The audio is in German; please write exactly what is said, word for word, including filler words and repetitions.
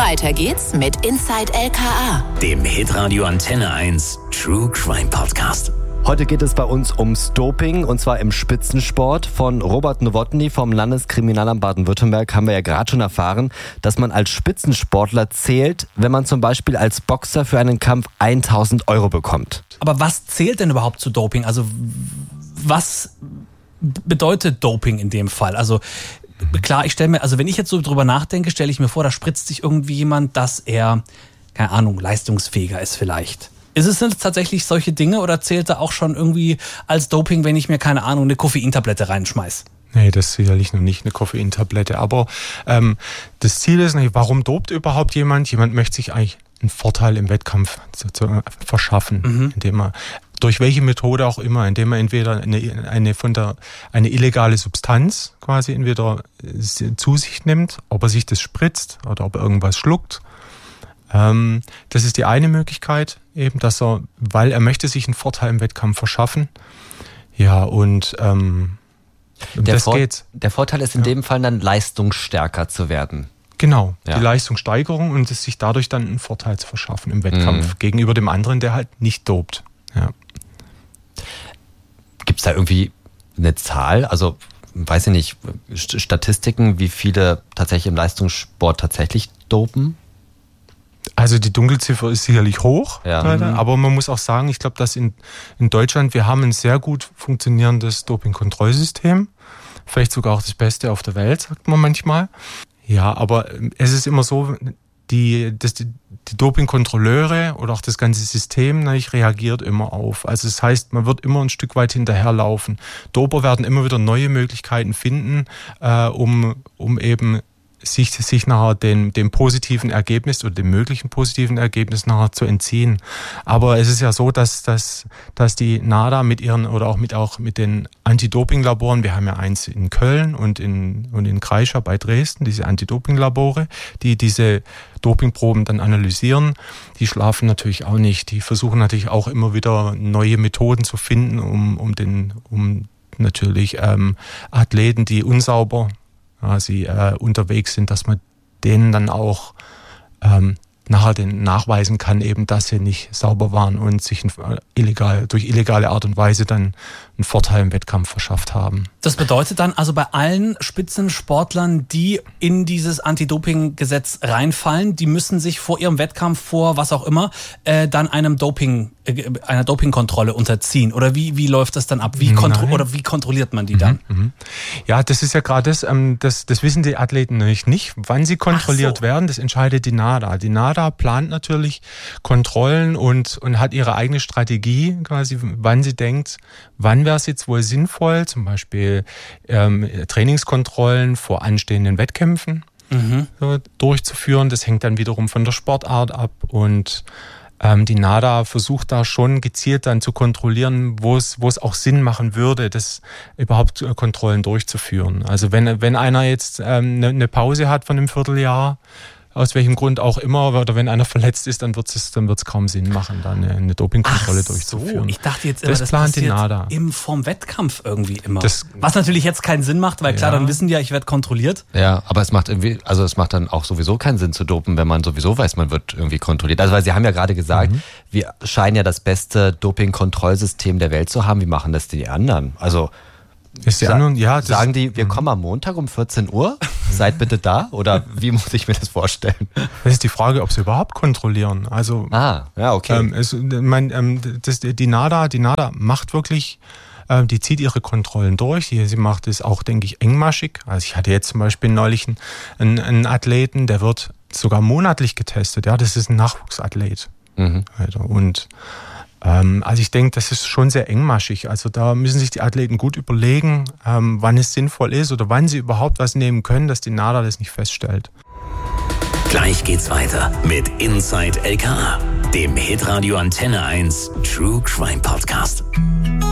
Weiter geht's mit Inside L K A, dem Hitradio Antenne eins True Crime Podcast. Heute geht es bei uns ums Doping, und zwar im Spitzensport. Von Robert Nowotny vom Landeskriminalamt Baden-Württemberg haben wir ja gerade schon erfahren, dass man als Spitzensportler zählt, wenn man zum Beispiel als Boxer für einen Kampf tausend Euro bekommt. Aber was zählt denn überhaupt zu Doping? Also was bedeutet Doping in dem Fall? Also klar, ich stelle mir, also wenn ich jetzt so drüber nachdenke, stelle ich mir vor, da spritzt sich irgendwie jemand, dass er, keine Ahnung, leistungsfähiger ist vielleicht. Ist es denn tatsächlich solche Dinge oder zählt da auch schon irgendwie als Doping, wenn ich mir, keine Ahnung, eine Koffeintablette reinschmeiß? Nee, das ist sicherlich noch nicht eine Koffeintablette. Aber ähm, das Ziel ist nicht, warum dopt überhaupt jemand? Jemand möchte sich eigentlich einen Vorteil im Wettkampf zu, zu verschaffen, mhm. indem er durch welche Methode auch immer, indem er entweder eine, eine von der eine illegale Substanz quasi entweder zu sich nimmt, ob er sich das spritzt oder ob er irgendwas schluckt. Ähm, das ist die eine Möglichkeit, eben, dass er, weil er möchte sich einen Vorteil im Wettkampf verschaffen. Ja, und ähm, um der das Vor- geht's. Der Vorteil ist in ja. dem Fall dann leistungsstärker zu werden. Genau, ja. die Leistungssteigerung und es sich dadurch dann einen Vorteil zu verschaffen im Wettkampf mhm. gegenüber dem anderen, der halt nicht dopt. Ja. Gibt es da irgendwie eine Zahl? Also, weiß ich nicht, Statistiken, wie viele tatsächlich im Leistungssport tatsächlich dopen? Also die Dunkelziffer ist sicherlich hoch, ja. aber man muss auch sagen, ich glaube, dass in, in Deutschland, wir haben ein sehr gut funktionierendes Dopingkontrollsystem, vielleicht sogar auch das Beste auf der Welt, sagt man manchmal. Ja, aber es ist immer so, die, das, die, die Dopingkontrolleure oder auch das ganze System natürlich reagiert immer auf. Also das heißt, man wird immer ein Stück weit hinterherlaufen. Doper werden immer wieder neue Möglichkeiten finden, äh, um, um eben sich, sich nachher dem, dem positiven Ergebnis oder dem möglichen positiven Ergebnis nachher zu entziehen. Aber es ist ja so, dass, dass, dass die NADA mit ihren oder auch mit, auch mit den Anti-Doping-Laboren, wir haben ja eins in Köln und in, und in Kreischa bei Dresden, diese Anti-Doping-Labore, die diese Dopingproben dann analysieren, die schlafen natürlich auch nicht. Die versuchen natürlich auch immer wieder neue Methoden zu finden, um, um den, um natürlich ähm, Athleten, die unsauber sie äh, unterwegs sind, dass man denen dann auch ähm, nachher den nachweisen kann, eben, dass sie nicht sauber waren und sich ein, illegal, durch illegale Art und Weise dann einen Vorteil im Wettkampf verschafft haben. Das bedeutet dann also bei allen Spitzensportlern, die in dieses Anti-Doping-Gesetz reinfallen, die müssen sich vor ihrem Wettkampf, vor was auch immer, äh, dann einem Doping, äh, einer Dopingkontrolle unterziehen. Oder wie, wie läuft das dann ab? Wie kontro- oder wie kontrolliert man die dann? Mhm, mhm. Ja, das ist ja gerade das, ähm, das, das wissen die Athleten nämlich nicht, wann sie kontrolliert so. werden. Das entscheidet die NADA. Die NADA plant natürlich Kontrollen und, und hat ihre eigene Strategie, quasi, wann sie denkt, wann wäre es jetzt wohl sinnvoll, zum Beispiel ähm, Trainingskontrollen vor anstehenden Wettkämpfen mhm. so, durchzuführen. Das hängt dann wiederum von der Sportart ab und ähm, die NADA versucht da schon gezielt dann zu kontrollieren, wo es wo es auch Sinn machen würde, das überhaupt äh, Kontrollen durchzuführen. Also wenn wenn einer jetzt ähm, ne, ne Pause hat von einem Vierteljahr, aus welchem Grund auch immer, oder wenn einer verletzt ist, dann wird es dann wird's kaum Sinn machen, da eine, eine Dopingkontrolle Ach so, durchzuführen. Ich dachte jetzt immer, das, das plant die passiert NADA. im vorm Wettkampf irgendwie immer. Das, Was natürlich jetzt keinen Sinn macht, weil klar, ja. dann wissen die ja, ich werde kontrolliert. Ja, aber es macht irgendwie, also es macht dann auch sowieso keinen Sinn zu dopen, wenn man sowieso weiß, man wird irgendwie kontrolliert. Also weil Sie haben ja gerade gesagt, mhm. wir scheinen ja das beste Dopingkontrollsystem der Welt zu haben. Wie machen das die anderen? Also Ist die Sa- anderen, ja, das sagen die, wir kommen am Montag um vierzehn Uhr, seid bitte da? Oder wie muss ich mir das vorstellen? Das ist die Frage, ob sie überhaupt kontrollieren. Also, ah, ja, okay. Ähm, es, mein, ähm, das, die NADA, die NADA macht wirklich, ähm, die zieht ihre Kontrollen durch. Sie, sie macht es auch, denke ich, engmaschig. Also ich hatte jetzt zum Beispiel neulich einen, einen Athleten, der wird sogar monatlich getestet. Ja, das ist ein Nachwuchsathlet. Mhm. Und also ich denke, das ist schon sehr engmaschig. Also da müssen sich die Athleten gut überlegen, ähm, wann es sinnvoll ist oder wann sie überhaupt was nehmen können, dass die NADA das nicht feststellt. Gleich geht's weiter mit Inside L K A, dem Hitradio Antenne eins True Crime Podcast.